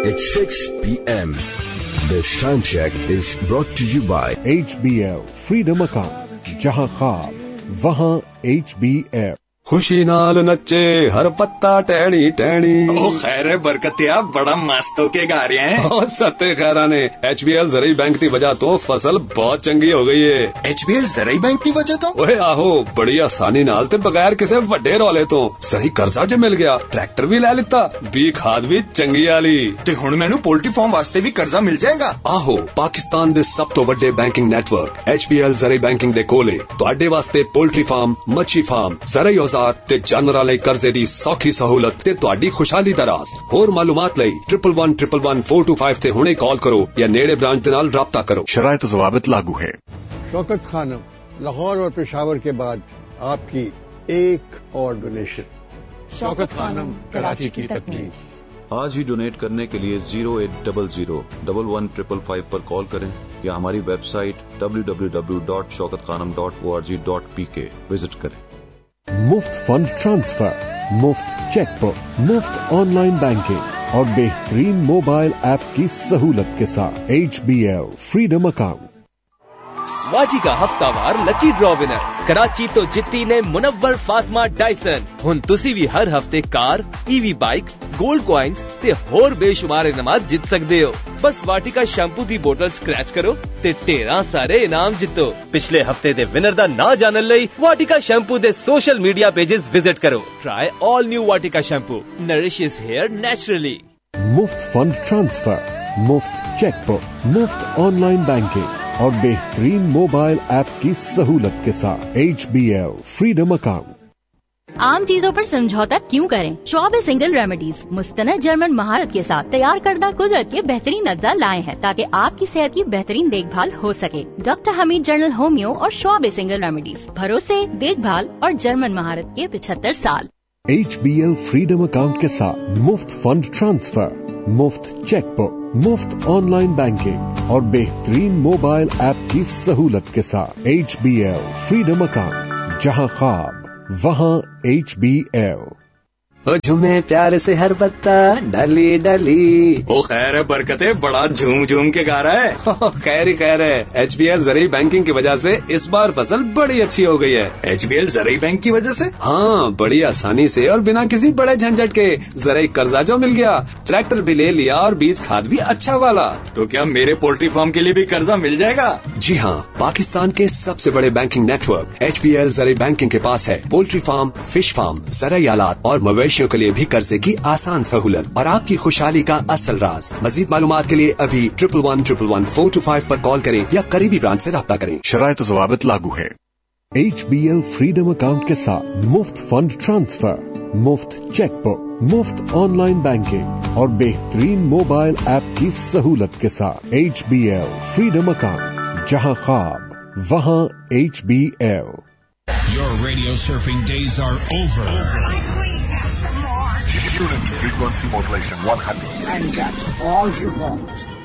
It's 6 p.m. This time check is brought to you by HBL Freedom Account. जहां ख्वाब वहां HBL. खुशी नाल नच्चे हर पत्ता टहनी टहनी। ओ खैर बरकतिया बड़ा मस्त होके गा रहे हैं। ओ सत्ते खैरा ने HBL ज़राई बैंक की वजह तो फसल बहुत चंगी हो गई है। HBL ज़राई बैंक की वजह तो ओए आहो बड़ी आसानी नाल ते बगैर किसी वड्डे रौले तो सही कर्जा ज मिल गया, ट्रैक्टर भी ले लिता, बी खाद भी चंगी आली ते हुण मैनू पोल्ट्री फार्म वास्ते भी कर्जा मिल जाएगा। आहो पाकिस्तान दे सब तो वड्डे बैंकिंग नेटवर्क HBL ज़राई बैंकिंग दे कोले तुहाडे वास्ते पोल्ट्री फार्म, मच्छी फार्म, ज़राई ते जानवरां लई कर्जे दी सौखी सहूलत ते तुहाडी खुशहाली दा राज। होर मालूमात लई 11111425 ते हुणे कॉल करो या नेड़े ब्रांच दे नाल राब्ता करो। शराइत व ज़वाबित लागू है। शौकत खानम, लाहौर और पेशावर के बाद आपकी एक और डोनेशन। शौकत खानम, कराची की तकमील। आज ही डोनेट करने के लिए 0800-111555 पर कॉल करें या हमारी वेबसाइट www.shaukatkhanam.org.pk विजिट करें। मुफ्त फंड ट्रांसफर, मुफ्त चेकबुक, मुफ्त ऑनलाइन बैंकिंग और बेहतरीन मोबाइल ऐप की सहूलत के साथ HBL फ्रीडम अकाउंट। वाजी का हफ्तावार लकी ड्रॉ विनर कराची तो जित्ती ने मुनव्वर फातिमा डायसन। हुन तुसी भी हर हफ्ते car, EV bike, gold coins ते होर बेशुमार इनामात जित सकदे हो। बस वाटिका शैम्पू दी बोतल स्क्रैच करो ते 13 सारे इनाम जितो। पिछले हफ्ते दे विनर दा ना जानन लई वाटिका शैम्पू दे सोशल मीडिया पेजेस विजिट करो। ट्राई ऑल न्यू वाटिका शैम्पू, नरिशेस हेयर नेचुरली। मुफ्त फंड ट्रांसफर, मुफ्त चेकबुक, मुफ्त ऑनलाइन बैंकिंग और बेहतरीन मोबाइल ऐप की सहूलत के साथ HBL फ्रीडम अकाउंट। आम चीजों पर समझौता क्यों करें? शॉबे सिंगल रेमेडीज मुस्तनद जर्मन महारत के साथ तैयार करदा कुदरत के बेहतरीन अज्जा लाए हैं ताकि आपकी सेहत की बेहतरीन देखभाल हो सके। डॉक्टर हमीद जनरल होमियो और शॉबे सिंगल रेमेडीज, भरोसे, देखभाल और जर्मन महारत के 75 साल। HBL फ्रीडम अकाउंट के साथ मुफ्त फंड ट्रांसफर, मुफ्त चेकबुक, मुफ्त ऑनलाइन बैंकिंग और बेहतरीन मोबाइल ऐप की सहूलत के साथ HBL फ्रीडम अकाउंट। जहां ख्वाब वहां HBL। झूमे प्यार से हर पत्ता डली डली। ओ खैर बरकते बड़ा झूम झूम के गा रहा है। खैर ही खैर है। HBL ज़राई बैंकिंग की वजह से इस बार फसल बड़ी अच्छी हो गई है। HBL ज़राई बैंक की वजह से? हाँ, बड़ी आसानी से और बिना किसी बड़े झंझट के ज़राई कर्जा जो मिल गया, ट्रैक्टर भी ले लिया और बीज खाद भी अच्छा वाला। तो क्या मेरे पोल्ट्री फार्म के लिए भी कर्जा मिल जाएगा? जी हाँ, पाकिस्तान के सबसे बड़े बैंकिंग नेटवर्क HBL ज़राई बैंकिंग के पास है पोल्ट्री फार्म, फिश फार्म, ज़राई आलात और मवेशियों के लिए भी कर्जे की आसान सहूलत और आपकी खुशहाली का असल राज। मजीद मालूमात के लिए अभी 11111425 पर कॉल करें या करीबी ब्रांच से राब्ता करें। शराइत व ज़वाबित लागू है। HBL फ्रीडम अकाउंट के साथ मुफ्त फंड ट्रांसफर, मुफ्त चेकबुक, मुफ्त ऑनलाइन बैंकिंग और बेहतरीन मोबाइल ऐप की सहूलत के साथ HBL फ्रीडम अकाउंट। जहां ख्वाब वहां HBL। Your radio surfing days are over. Tune into frequency modulation 100 and get all you want.